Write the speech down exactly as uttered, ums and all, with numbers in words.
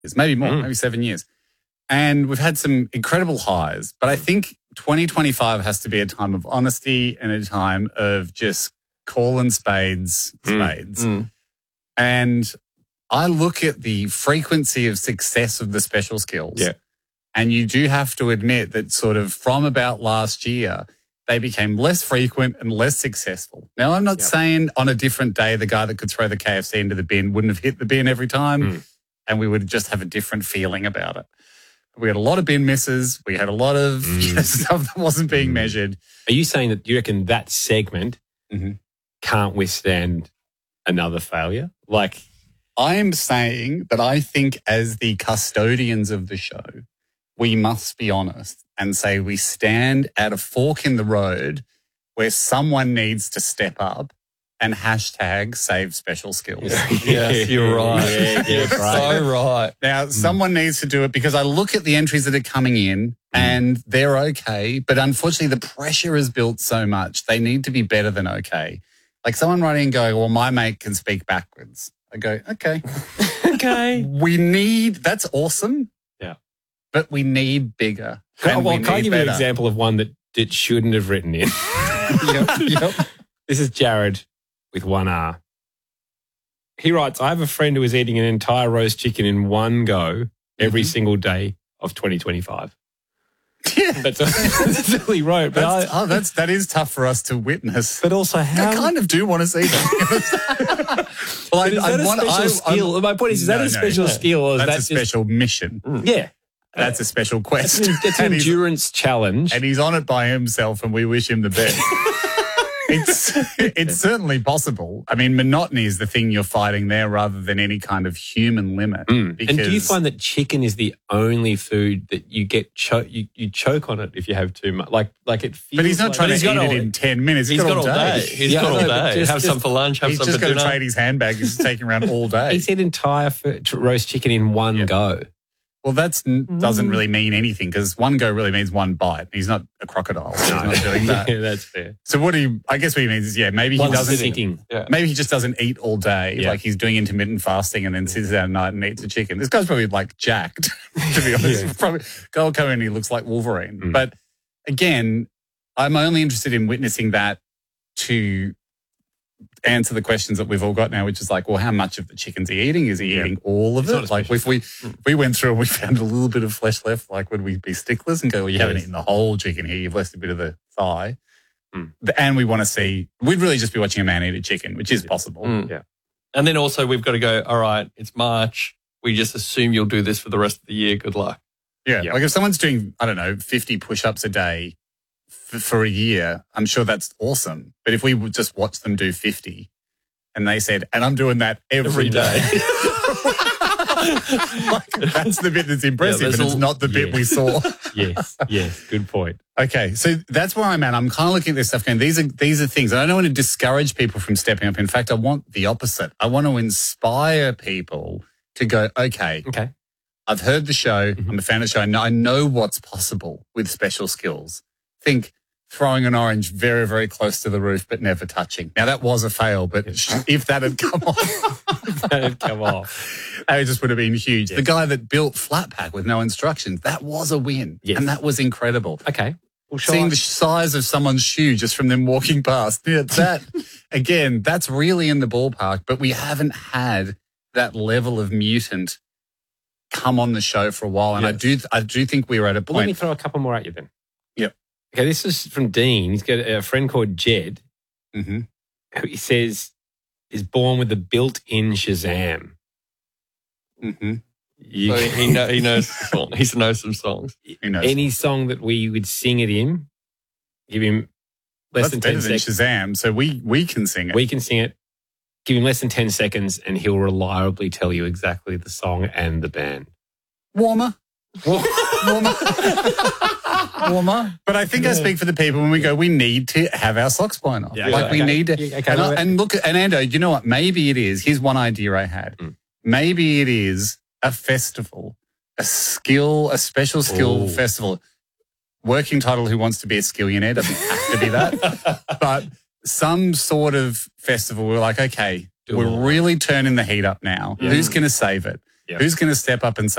years, maybe more, Mm. maybe seven years. And we've had some incredible highs. But I think twenty twenty-five has to be a time of honesty and a time of just calling spades spades. Mm. And I look at the frequency of success of the special skills. Yeah. And you do have to admit that sort of from about last year, they became less frequent and less successful. Now, I'm not Yep. saying on a different day, the guy that could throw the K F C into the bin wouldn't have hit the bin every time Mm. and we would just have a different feeling about it. We had a lot of bin misses. We had a lot of Mm. you know, stuff that wasn't being Mm. measured. Are you saying that you reckon that segment Mhm. can't withstand another failure? Like, I am saying that I think as the custodians of the show, we must be honest and say we stand at a fork in the road where someone needs to step up and hashtag save special skills. Yes, you're right. Yeah, You're yeah, right. so right. Now, someone needs to do it because I look at the entries that are coming in and they're okay, but unfortunately the pressure is built so much. They need to be better than okay. Like someone writing and going, well, my mate can speak backwards. I go, okay. okay. We need, that's awesome. Yeah. But we need bigger. Can, and well, we can I need give you an better. example of one that, that shouldn't have written in? yep, yep. This is Jared with one R. He writes, I have a friend who is eating an entire roast chicken in one go every Mhm. single day of twenty twenty-five. Yeah. That's, that's all he wrote. But, That's, I, oh, that's, that is tough for us to witness. but also, how... I kind of do want to see that. well, But is that a want- special I- skill? I'm- My point is, is that No, a no, special no. skill or is That's that a just... special mission. Yeah. That's a special It's quest. an, it's an And he's- endurance challenge. and he's on it by himself, and we wish him the best. it's it's certainly possible. I mean, monotony is the thing you're fighting there, rather than any kind of human limit. Mm. Because, And do you find that chicken is the only food that you get cho- you, you choke on it if you have too much? Like like it feels But he's not like, trying he's to got eat all- it in ten minutes. He's got all day. He's Yeah, got all no, but day. just- have just- some for lunch, have He's some just for got to dinner. trade his handbag. He's taking around all day. He's had entire f- roast chicken in one Yeah. go. Well, that doesn't really mean anything because one go really means one bite. He's not a crocodile. So he's not doing that. Yeah, that's fair. So what he, I guess what he means is, yeah, maybe he One doesn't. sitting. Yeah. Maybe he just doesn't eat all day. Yeah. Like he's doing intermittent fasting and then sits down at night and eats a chicken. This guy's probably like jacked, to be honest. Yeah. Probably Gold Cohen, he looks like Wolverine. Mm. But again, I'm only interested in witnessing that to answer the questions that we've all got now, which is like, well, how much of the chicken's he eating? Is he Yeah. eating all of It's not it? a Like if we if we went through and we found a little bit of flesh left, like would we be sticklers and go, well, you haven't Yes. eaten the whole chicken here, you've left a bit of the thigh. Mm. And we want to see, we'd really just be watching a man eat a chicken, which is possible. Mm. Yeah. And then also we've got to go, all right, it's March. We just assume you'll do this for the rest of the year. Good luck. Yeah. Yeah. Like if someone's doing, I don't know, fifty push-ups a day f- for a year, I'm sure that's awesome. But if we would just watch them do fifty and they said, and I'm doing that every, Every day. day. like, that's the bit that's impressive, there's and it's all- not the bit Yeah. we saw. Yes, yes, good point. Okay, so that's where I'm at. I'm kind of looking at this stuff going, these are these are things. And I don't want to discourage people from stepping up. In fact, I want the opposite. I want to inspire people to go, okay, Okay. I've heard the show. Mhm. I'm a fan of the show. I know, I know what's possible with special skills. Think throwing an orange very, very close to the roof, but never touching. Now, that was a fail, but if that had come off, That'd come off. it just would have been huge. Yeah. The guy that built Flat Pack with no instructions, that was a win. Yes. And that was incredible. Okay. Well, shall Seeing I- the size of someone's shoe just from them walking past. Yeah, that, again, that's really in the ballpark, but we haven't had that level of mutant come on the show for a while. And I Yes. do, I do think we were at a Well, let me point. throw a couple more at you then. Yep. Okay, this is from Dean. He's got a friend called Jed Mhm. who he says is born with a built-in Shazam. Mhm. You, So he, know, he knows the song. He knows some songs. Who knows? any song that we would sing at him, give him less That's than better ten than seconds. Shazam, so we, we can sing it. We can sing it. Give him less than ten seconds, and he'll reliably tell you exactly the song and the band. Warmer. Warmer. Warmer. But I think I speak for the people when we go, we need to have our socks blown off. Yeah, like we okay. need to. Yeah, okay, and, I- well, and look, and Ando, you know what? Maybe it is. Here's one idea I had. Mm. Maybe it is a festival, a skill, a special skill Ooh. festival. Working title, Who Wants to Be a Skillionaire, doesn't have to be that. But some sort of festival, we're like, okay, Do we're all. really turning the heat up now. Yeah. Who's going to save it? Yeah. Who's going to step up and say,